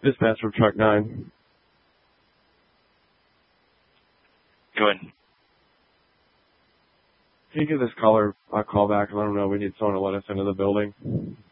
Dispatch from truck 9. Go ahead. Can you give this caller a call back and let him know we need someone to let us into the building?